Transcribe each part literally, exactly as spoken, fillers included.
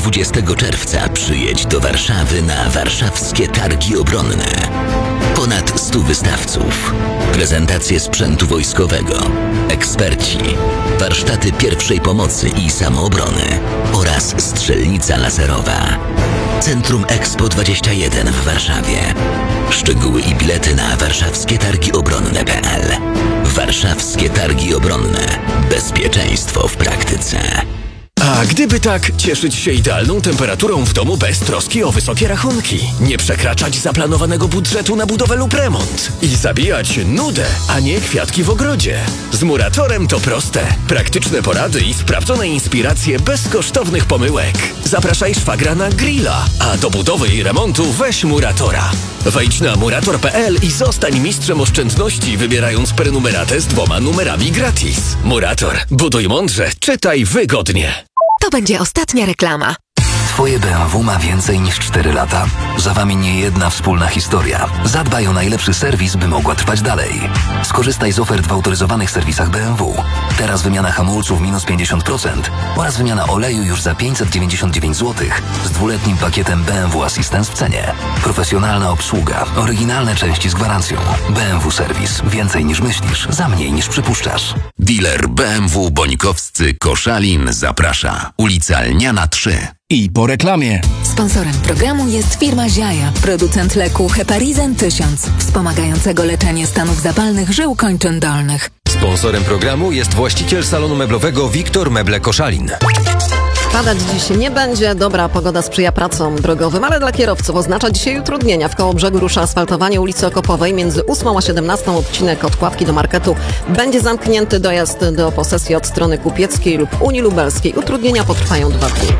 dwudziestego czerwca przyjedź do Warszawy na warszawskie targi obronne. Ponad stu wystawców, prezentacje sprzętu wojskowego, eksperci, warsztaty pierwszej pomocy i samoobrony oraz strzelnica laserowa. Centrum Expo dwadzieścia jeden w Warszawie. Szczegóły i bilety na warszawskie targi obronne kropka pe el. Warszawskie Targi Obronne. Bezpieczeństwo w praktyce. A gdyby tak, cieszyć się idealną temperaturą w domu bez troski o wysokie rachunki, nie przekraczać zaplanowanego budżetu na budowę lub remont i zabijać nudę, a nie kwiatki w ogrodzie. Z Muratorem to proste. Praktyczne porady i sprawdzone inspiracje bez kosztownych pomyłek. Zapraszaj szwagra na grilla, a do budowy i remontu weź Muratora. Wejdź na murator kropka pe el i zostań mistrzem oszczędności, wybierając prenumeratę z dwoma numerami gratis. Murator. Buduj mądrze, czytaj wygodnie. To będzie ostatnia reklama. Twoje B M W ma więcej niż cztery lata. Za wami nie jedna wspólna historia. Zadbaj o najlepszy serwis, by mogła trwać dalej. Skorzystaj z ofert w autoryzowanych serwisach B M W. Teraz wymiana hamulców minus pięćdziesiąt procent oraz wymiana oleju już za pięćset dziewięćdziesiąt dziewięć złotych z dwuletnim pakietem B M W Assistance w cenie. Profesjonalna obsługa, oryginalne części z gwarancją. B M W Serwis. Więcej niż myślisz, za mniej niż przypuszczasz. Dealer B M W Bońkowscy Koszalin zaprasza. Ulica Lniana trzy. I po reklamie. Sponsorem programu jest firma Ziaja, producent leku Heparizan tysiąc, wspomagającego leczenie stanów zapalnych żył kończyn dolnych. Sponsorem programu jest właściciel salonu meblowego Wiktor Meble Koszalin. Padać dziś nie będzie, dobra pogoda sprzyja pracom drogowym, ale dla kierowców oznacza dzisiaj utrudnienia. W Kołobrzegu rusza asfaltowanie ulicy Okopowej między ósmą a siedemnastą, odcinek od Kładki do Marketu. Będzie zamknięty dojazd do posesji od strony Kupieckiej lub Unii Lubelskiej. Utrudnienia potrwają dwa dni.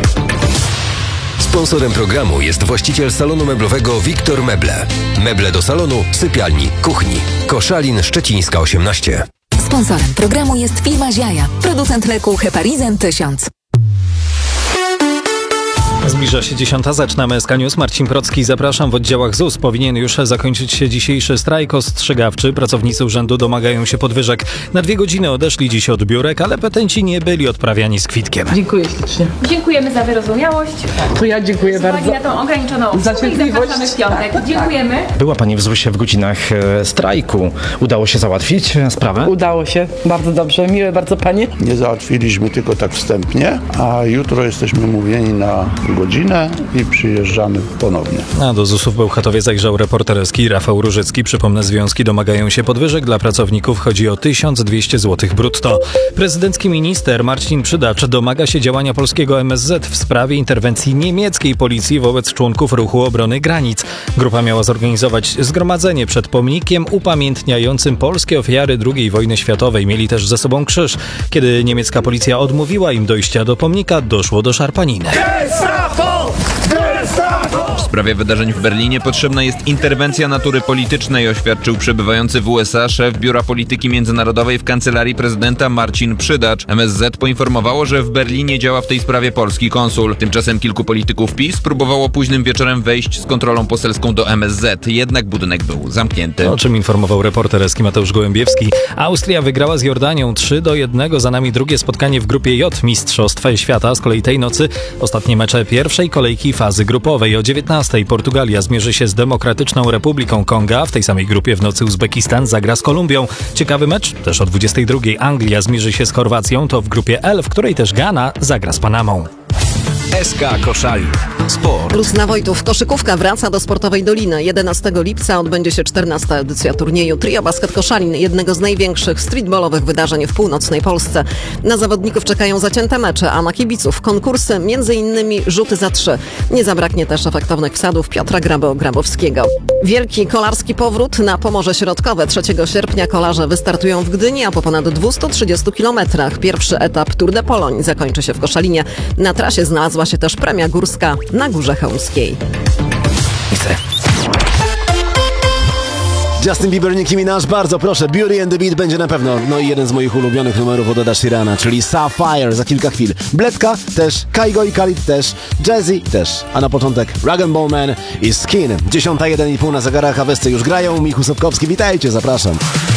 Sponsorem programu jest właściciel salonu meblowego Wiktor Meble. Meble do salonu, sypialni, kuchni. Koszalin, Szczecińska osiemnaście. Sponsorem programu jest firma Ziaja, producent leku Heparizan tysiąc. Zbliża się dziesiąta, zaczynamy S K News. Marcin Procki, zapraszam. W oddziałach Z U S powinien już zakończyć się dzisiejszy strajk ostrzegawczy. Pracownicy urzędu domagają się podwyżek. Na dwie godziny odeszli dziś od biurek, ale petenci nie byli odprawiani z kwitkiem. Dziękuję ślicznie. Dziękujemy za wyrozumiałość. To ja dziękuję bardzo. na tą ograniczoną za cierpliwość. Zapraszamy w piątek. Tak, Dziękujemy. Była Pani w Z U S-ie w godzinach e, strajku. Udało się załatwić e, sprawę? Udało się. Bardzo dobrze. Miłe bardzo Panie. Nie załatwiliśmy tylko tak wstępnie, a jutro jesteśmy mówieni na godzinę i przyjeżdżamy ponownie. A do Z U S-u w Bełchatowie zajrzał reporter S K I Rafał Różycki. Przypomnę, związki domagają się podwyżek dla pracowników. Chodzi o tysiąc dwieście złotych brutto. Prezydencki minister Marcin Przydacz domaga się działania polskiego M S Z w sprawie interwencji niemieckiej policji wobec członków Ruchu Obrony Granic. Grupa miała zorganizować zgromadzenie przed pomnikiem upamiętniającym polskie ofiary drugiej wojny światowej. Mieli też ze sobą krzyż. Kiedy niemiecka policja odmówiła im dojścia do pomnika, doszło do szarpaniny. W sprawie wydarzeń w Berlinie potrzebna jest interwencja natury politycznej, oświadczył przebywający w U S A szef Biura Polityki Międzynarodowej w Kancelarii Prezydenta Marcin Przydacz. M S Z poinformowało, że w Berlinie działa w tej sprawie polski konsul. Tymczasem kilku polityków PiS próbowało późnym wieczorem wejść z kontrolą poselską do M S Z, jednak budynek był zamknięty. O czym informował reporter S K I Mateusz Gołębiewski. Austria wygrała z Jordanią trzy do jednego. Za nami drugie spotkanie w grupie J Mistrzostwa Świata. Z kolei tej nocy ostatnie mecze pierwszej kolejki fazy grupowej. O dziewiętnastej Portugalia zmierzy się z Demokratyczną Republiką Konga. W tej samej grupie w nocy Uzbekistan zagra z Kolumbią. Ciekawy mecz też o dwudziestej drugiej. Anglia zmierzy się z Chorwacją. To w grupie L, w której też Ghana zagra z Panamą. S K Koszalin. Sport. Lucyna Wojtów. Koszykówka wraca do Sportowej Doliny. jedenastego lipca odbędzie się czternasta edycja turnieju Trio Basket Koszalin, jednego z największych streetballowych wydarzeń w północnej Polsce. Na zawodników czekają zacięte mecze, a na kibiców konkursy, między innymi rzuty za trzy. Nie zabraknie też efektownych wsadów Piotra Grabo-Grabowskiego. Wielki kolarski powrót na Pomorze Środkowe. trzeciego sierpnia kolarze wystartują w Gdyni, a po ponad dwustu trzydziestu kilometrach pierwszy etap Tour de Pologne zakończy się w Koszalinie. Na trasie znalazła się też premia górska na Górze Chełmskiej. Justin Bieber, Nicki Minaj, bardzo proszę. Beauty and the Beat będzie na pewno, no i jeden z moich ulubionych numerów od Eda Sheerana, czyli Sapphire za kilka chwil. Bledka też, Kaigo i Khalid też, Jazzy też, a na początek Rag and Bone Man i Skin. dziesiąta jeden i pół na zegarach, a Westy już grają. Michał Sotkowski, witajcie, zapraszam.